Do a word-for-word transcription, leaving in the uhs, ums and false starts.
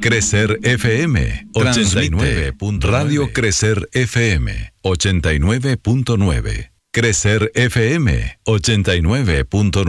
Crecer F M ochenta y nueve punto nueve. Radio Crecer F M ochenta y nueve punto nueve. Crecer F M ochenta y nueve punto nueve.